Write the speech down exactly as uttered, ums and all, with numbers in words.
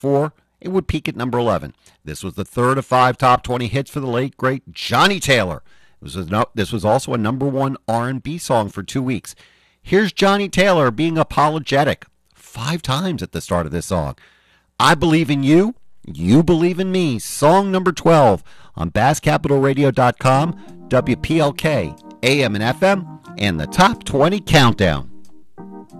four, it would peak at number eleven. This was the third of five top twenty hits for the late, great Johnny Taylor. This was, no, this was also a number one R and B song for two weeks. Here's Johnny Taylor being apologetic five times at the start of this song. I believe in you. You believe in me. Song number twelve on Bass Capital Radio dot com, W P L K, A M and F M, and the Top twenty Countdown.